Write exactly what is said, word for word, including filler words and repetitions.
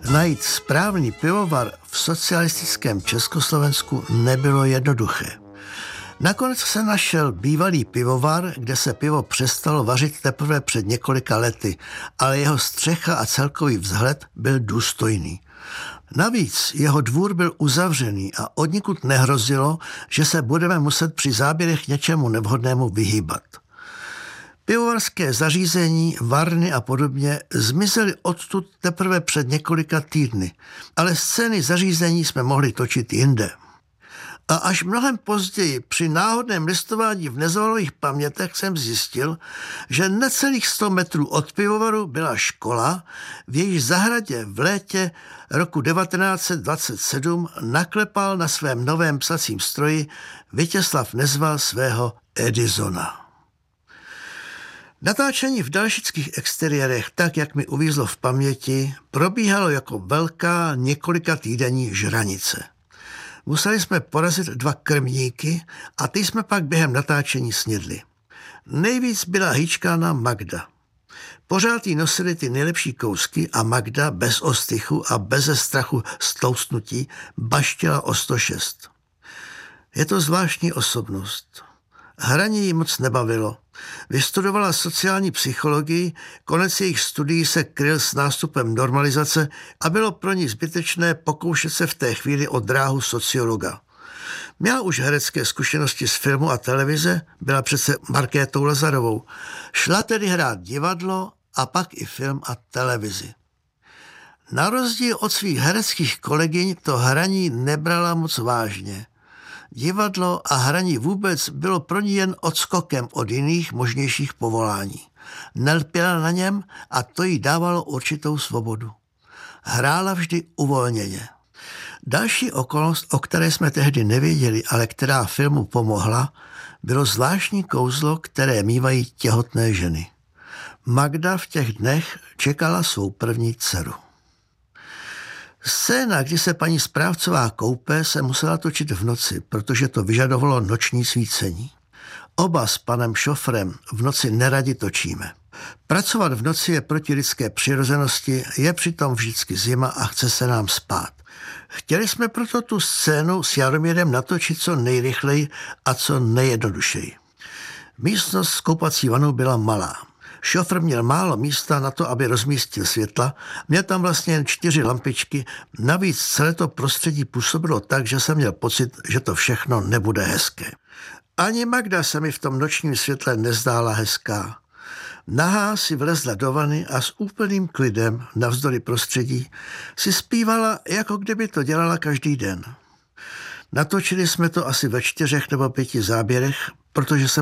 Najít správný pivovar v socialistickém Československu nebylo jednoduché. Nakonec se našel bývalý pivovar, kde se pivo přestalo vařit teprve před několika lety, ale jeho střecha a celkový vzhled byl důstojný. Navíc jeho dvůr byl uzavřený a odnikud nehrozilo, že se budeme muset při záběrech něčemu nevhodnému vyhýbat. Pivovarské zařízení, varny a podobně zmizely odtud teprve před několika týdny, ale scény zařízení jsme mohli točit jinde. A až mnohem později při náhodném listování v Nezalových pamětech jsem zjistil, že necelých sto metrů od pivovaru byla škola, v jejíž zahradě v létě roku devatenáct set dvacet sedm naklepal na svém novém psacím stroji Vítězslav Nezval svého Edisona. Natáčení v dalšických exteriérech, tak jak mi uvízlo v paměti, probíhalo jako velká několika týdenní žranice. Museli jsme porazit dva krmníky a ty jsme pak během natáčení snědli. Nejvíc byla hýčkána Magda. Pořád jí nosili ty nejlepší kousky a Magda bez ostychu a beze strachu z tloustnutí baštěla o sto šest. Je to zvláštní osobnost. Hraní jí moc nebavilo. Vystudovala sociální psychologii, konec jejich studií se kryl s nástupem normalizace a bylo pro ní zbytečné pokoušet se v té chvíli o dráhu sociologa. Měla už herecké zkušenosti z filmu a televize, byla přece Markétou Lazarovou. Šla tedy hrát divadlo a pak i film a televizi. Na rozdíl od svých hereckých kolegyň to hraní nebrala moc vážně. Divadlo a hraní vůbec bylo pro ní jen odskokem od jiných možnějších povolání. Nelpěla na něm a to jí dávalo určitou svobodu. Hrála vždy uvolněně. Další okolnost, o které jsme tehdy nevěděli, ale která filmu pomohla, bylo zvláštní kouzlo, které mívají těhotné ženy. Magda v těch dnech čekala svou první dceru. Scéna, kdy se paní správcová koupe, se musela točit v noci, protože to vyžadovalo noční svícení. Oba s panem šofrem v noci neradi točíme. Pracovat v noci je proti lidské přirozenosti, je přitom vždycky zima a chce se nám spát. Chtěli jsme proto tu scénu s Jaromírem natočit co nejrychleji a co nejjednodušeji. Místnost s koupací vanou byla malá. Šofr měl málo místa na to, aby rozmístil světla, měl tam vlastně jen čtyři lampičky, navíc celé to prostředí působilo tak, že jsem měl pocit, že to všechno nebude hezké. Ani Magda se mi v tom nočním světle nezdála hezká. Nahá si vlezla do vany a s úplným klidem, navzdory prostředí, si zpívala, jako kdyby to dělala každý den. Natočili jsme to asi ve čtyřech nebo pěti záběrech, protože jsem